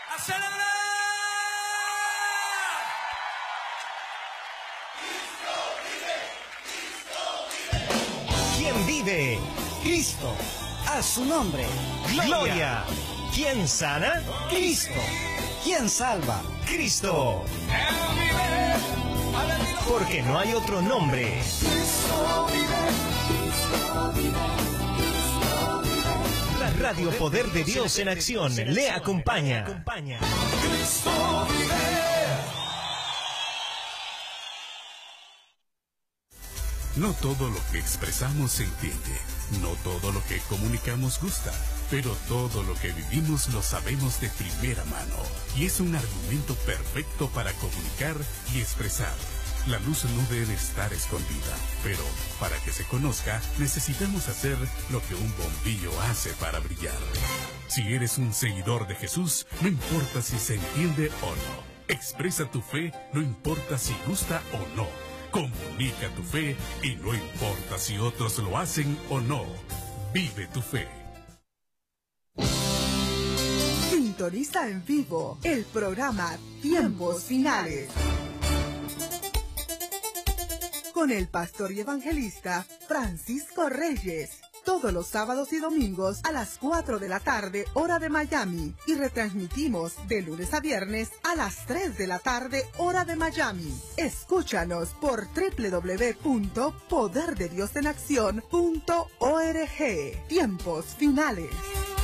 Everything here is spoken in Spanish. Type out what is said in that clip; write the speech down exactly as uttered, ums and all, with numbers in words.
¡A celebrar! ¿Quién vive? Cristo. A su nombre, Gloria. ¿Quién sana? Cristo. ¿Quién salva? Cristo. Porque no hay otro nombre. La Radio Poder de Dios en Acción le acompaña. Cristo vive. No todo lo que expresamos se entiende, no todo lo que comunicamos gusta, pero todo lo que vivimos lo sabemos de primera mano y es un argumento perfecto para comunicar y expresar. La luz no debe estar escondida, pero para que se conozca necesitamos hacer lo que un bombillo hace para brillar. Si eres un seguidor de Jesús, no importa si se entiende o no. Expresa tu fe, no importa si gusta o no. Comunica tu fe y no importa si otros lo hacen o no. Vive tu fe. Sintoniza en vivo el programa Tiempos Finales con el pastor y evangelista Francisco Reyes. Todos los sábados y domingos a las cuatro de la tarde, hora de Miami. Y retransmitimos de lunes a viernes a las tres de la tarde, hora de Miami. Escúchanos por doble u doble u doble u punto poder de dios en acción punto org. Tiempos Finales.